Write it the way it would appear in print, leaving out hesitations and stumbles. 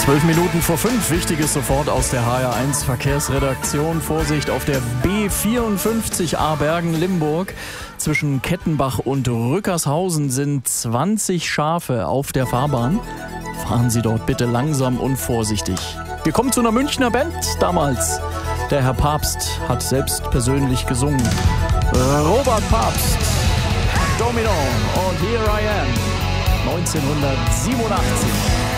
12:05, Wichtiges sofort aus der HR1 Verkehrsredaktion. Vorsicht auf der B54A Bergen-Limburg. Zwischen Kettenbach und Rückershausen sind 20 Schafe auf der Fahrbahn. Fahren Sie dort bitte langsam und vorsichtig. Wir kommen zu einer Münchner Band damals. Der Herr Papst hat selbst persönlich gesungen. Robert Papst, Domino und Here I Am, 1987.